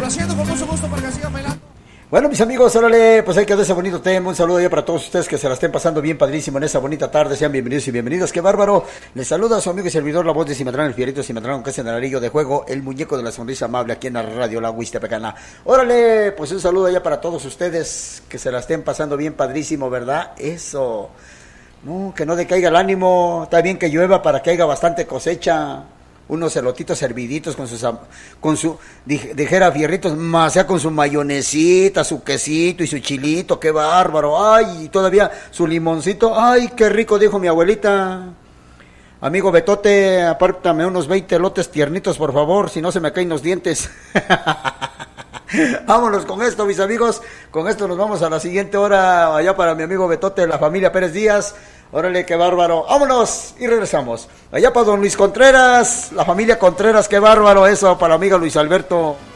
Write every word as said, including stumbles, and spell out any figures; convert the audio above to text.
complaciendo con mucho gusto para que sigan bailando. Bueno, mis amigos, órale, pues ahí quedó ese bonito tema. Un saludo ya para todos ustedes que se la estén pasando bien padrísimo en esa bonita tarde. Sean bienvenidos y bienvenidas. ¡Qué bárbaro! Les saluda a su amigo y servidor, la voz de Cimatrán, el Fierito Cimatrán, que es en el anillo de juego, el muñeco de la sonrisa amable aquí en la radio La Huistepecana. Órale, pues un saludo ya para todos ustedes que se la estén pasando bien padrísimo, ¿verdad? Eso. No, que no decaiga el ánimo. Está bien que llueva para que haya bastante cosecha. Unos elotitos serviditos con sus, con su, dijera Fierritos, más sea con su mayonesita, su quesito y su chilito, qué bárbaro, ay, y todavía su limoncito, ay, qué rico, dijo mi abuelita. Amigo Betote, apártame unos veinte elotes tiernitos, por favor, si no se me caen los dientes. Vámonos con esto, mis amigos, con esto nos vamos a la siguiente hora, allá para mi amigo Betote, la familia Pérez Díaz. Órale, qué bárbaro. Vámonos y regresamos. Allá para don Luis Contreras, la familia Contreras, qué bárbaro eso, para la amiga Luis Alberto.